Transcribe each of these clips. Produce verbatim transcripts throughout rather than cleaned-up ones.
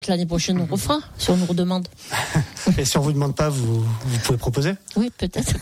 L'année prochaine, on refera, si on nous redemande. Et si on vous demande pas, vous, vous pouvez proposer? Oui, peut-être.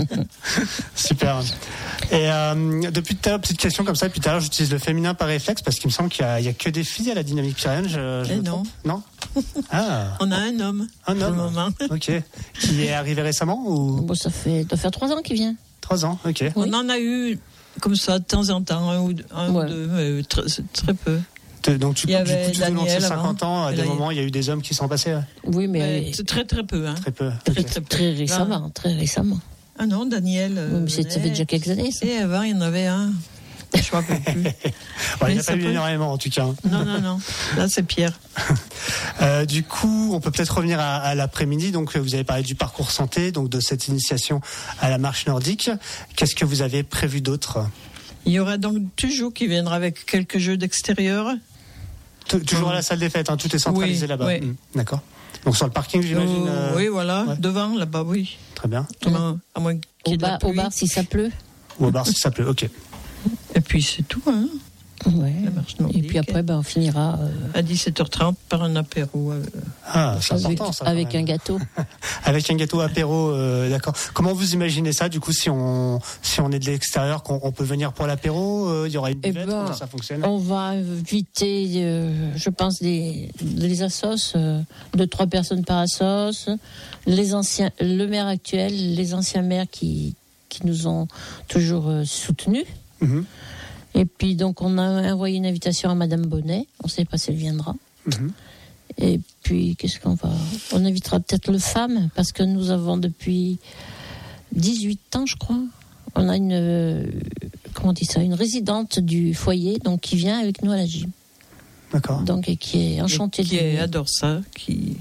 Super. Et euh, depuis tout à l'heure, petite question comme ça, depuis tout à l'heure, j'utilise le féminin par réflexe parce qu'il me semble qu'il y a, il y a que des filles à la dynamique pyrénéenne. Je, je eh me non. trompe? Non. Ah. On a un homme. Un homme. Pour le moment. Ok. Qui est arrivé récemment ou? Bon, ça fait, doit faire trois ans qu'il vient. Trois ans. Ok. Oui. On en a eu comme ça de temps en temps, un ou deux, un Ouais. ou deux mais très, très peu. Donc tu, Il y du coup, avait tout au long de ces Daniel cinquante ans, à avant. des Et là, moments, il y a eu des hommes qui sont passés. Ouais. Oui, mais, Mais c'est très très peu. Hein. Très peu. Très, Ok. très peu. très récemment, très récemment. Ah non, Daniel. Oui, euh, mais c'est- ça fait déjà quelques années, ça. Et avant, il y en avait un. Je ne me rappelle plus. Bon, il Mais n'y a ça pas eu peut- énormément en tout cas. Non, non, non. Là, c'est Pierre. Euh, du coup, on peut peut-être revenir à, à l'après-midi. Donc, vous avez parlé du parcours santé, donc de cette initiation à la marche nordique. Qu'est-ce que vous avez prévu d'autre? Il y aura donc toujours qui viendra avec quelques jeux d'extérieur. T- Toujours à la salle des fêtes, hein, tout est centralisé Oui, là-bas. oui. Mmh, d'accord. Donc sur le parking, j'imagine. Euh, euh, oui, voilà. ouais. Devant, là-bas, oui. Très bien. À moins- À moins qu'il y Au ait de la bar, au pluie. bar, si ça pleut. Ou au bar si ça pleut. Ok. Et puis, c'est tout. Hein. Ouais. La marche Et nordique. puis après, ben, on finira euh, À dix-sept heures trente par un apéro. euh, Ah, c'est avec, important ça. quand avec même. un gâteau. Avec un gâteau apéro, euh, d'accord. Comment vous imaginez ça du coup si on si on est de l'extérieur, qu'on on peut venir pour l'apéro, euh, il y aura une Eh buvette, ben, comment ça fonctionne? On va inviter, euh, je pense, des, des assos, euh, deux, trois personnes par assos, les anciens, le maire actuel, les anciens maires qui, qui nous ont toujours euh, soutenus. Mhm, Et puis, donc, on a envoyé une invitation à Madame Bonnet. On ne sait pas si elle viendra. mhm. Et puis, qu'est-ce qu'on va... On invitera peut-être le FAM, parce que nous avons depuis dix-huit ans, je crois, on a une... euh, comment on dit ça? Une résidente du foyer, donc qui vient avec nous à la gym. D'accord. Donc, et qui est enchantée qui de venir. adore ça, qui,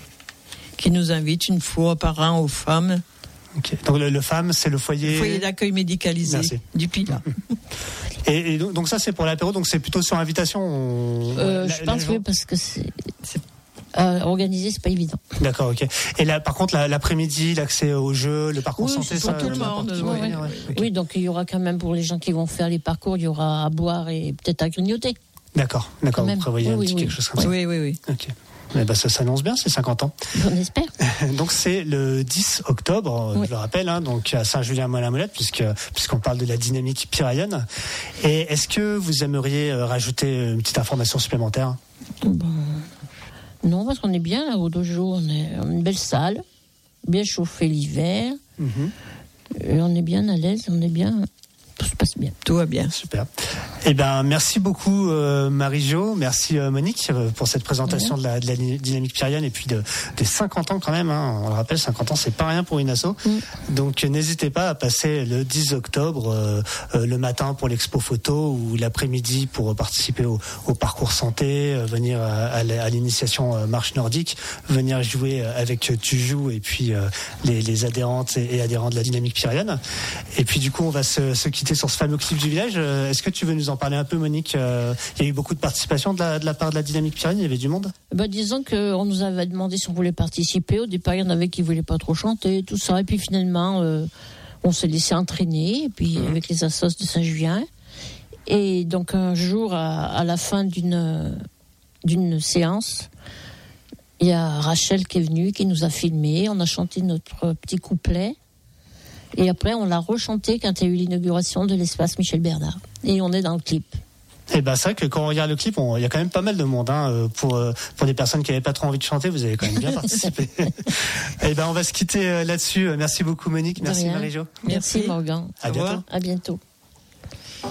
qui nous invite une fois par an aux femmes. Ok. Donc le, le F A M, c'est le foyer. Le foyer d'accueil médicalisé Merci. du Pilat. Et, et donc, donc ça c'est pour l'apéro, donc c'est plutôt sur invitation. on- Euh, la- je la pense jour- oui, parce que c'est... Euh, organiser, c'est pas évident. D'accord, ok. Et là, par contre, la- l'après-midi, l'accès au jeu, le parcours Oui, santé, c'est ça, pour tout le n'importe monde, qui oui, peut venir, oui, ouais. Ok. Oui, donc il y aura quand même pour les gens qui vont faire les parcours, il y aura à boire et peut-être à grignoter. D'accord, d'accord. Quand Vous même. prévoyez Oui, un oui, petit oui. quelque chose comme ça. Oui, oui, oui. Ok. Eh ben, ça s'annonce bien, c'est cinquante ans. On espère. Donc c'est le dix octobre, Oui. je le rappelle, hein, donc à Saint-Julien-Molin-Molette, puisque puisqu'on parle de la dynamique pyrénéenne. Et est-ce que vous aimeriez euh, rajouter une petite information supplémentaire? Bon. Non, parce qu'on est bien là au dojo, on est on a une belle salle, bien chauffée l'hiver, Mhm. et on est bien à l'aise, on est bien, tout se passe bien. Tout va bien. Super. Eh ben, merci beaucoup euh, Marie-Jo, merci euh, Monique euh, pour cette présentation de la, de la dynamique pyrénéenne et puis de, des cinquante ans quand même. Hein, on le rappelle, cinquante ans, c'est pas rien pour une asso. Mm. Donc euh, n'hésitez pas à passer le dix octobre, euh, euh, le matin pour l'expo photo ou l'après-midi pour participer au, au parcours santé, euh, venir à, à la- à l'initiation euh, marche nordique, venir jouer euh, avec Tujou et puis euh, les, les adhérentes et, et adhérents de la dynamique pyrénéenne. Et puis du coup, on va se, se quitter sur ce fameux clip du village. Euh, Est-ce que tu veux nous en parler un peu, Monique? Euh, Il y a eu beaucoup de participation de la, de la part de la dynamique pyrénéenne, il y avait du monde? Bah, disons qu'on nous avait demandé si on voulait participer. Au départ, il y en avait qui voulaient pas trop chanter, tout ça. Et puis finalement, euh, on s'est laissé entraîner, et puis Mmh. avec les assos de Saint-Julien. Et donc un jour, à, à la fin d'une d'une séance, il y a Rachel qui est venue, qui nous a filmé. On a chanté notre petit couplet. Et après, on l'a rechanté quand il y a eu l'inauguration de l'espace Michel Bernard. Et on est dans le clip. Eh ben, c'est vrai que quand on regarde le clip, on- il y a quand même pas mal de monde, hein, euh, pour, euh, pour des personnes qui n'avaient pas trop envie de chanter, vous avez quand même bien participé. Eh ben, on va se quitter euh, là-dessus. Merci beaucoup, Monique. De Merci, rien. Marie-Jo. Merci, Merci. Morgan. À Au revoir. bientôt. À bientôt.